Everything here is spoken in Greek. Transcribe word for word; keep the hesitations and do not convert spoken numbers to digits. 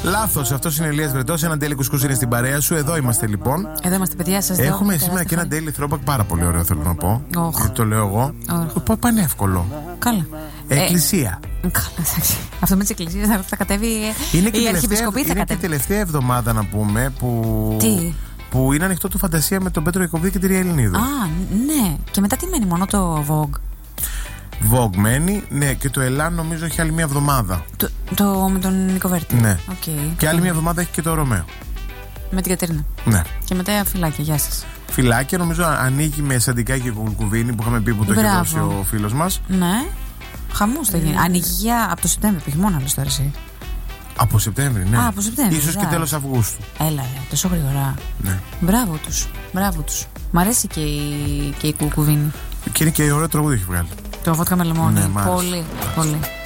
Λάθος, αυτός είναι ο Ηλίας Βρετός. Έναν τέλει κουσκούς είναι στην παρέα σου. Εδώ είμαστε λοιπόν. Εδώ είμαστε, παιδιά, σας Έχουμε σήμερα και ένα daily throwback πάρα πολύ ωραίο, θέλω να πω. Oh. Γιατί το λέω εγώ. Oh. Πανεύκολο. Καλά. Εκκλησία. Ε, καλά, εντάξει. Αυτό με τις εκκλησίες θα κατέβει. Είναι η Αρχιεπισκοπή θα είναι κατέβει. και η τελευταία εβδομάδα να πούμε που. Τι? Που είναι ανοιχτό το Φαντασία με τον Πέτρο Ιακωβίδη και τη Ρία Ελληνίδου. Α, ναι. Και μετά τι μένει, μόνο το Vogue. Vogue μένει, ναι, και το Ελάν νομίζω έχει άλλη μια εβδομάδα. Το, το με τον Νικοβέρτη. Ναι. Okay. Και άλλη μια εβδομάδα έχει και το Ρωμαίο. Με την Κατερίνα. Ναι. Και μετά φυλάκια, γεια σας. Φυλάκια νομίζω ανοίγει με Σαντικά και Κουκουβίνη που είχαμε πει που το είχε δώσει ο φίλος μας. Ναι. Χαμός θα γίνει. Mm. Ανοίγει για από το Σεπτέμβριο, όχι μόνο άλλο τώρα εσύ. Από Σεπτέμβρη, ναι. Α, από Σεπτέμβρη. Ίσως και τέλος Αυγούστου. Έλα, τόσο γρήγορα. Ναι. Μπράβο τους. Μπράβο τους. Μ' αρέσει και η, και η Κουκουβίνη. Και είναι και ωραίο τραγούδι έχει βγάλει. Το Βότκα με λεμόνι. Ναι, πολύ, πολύ.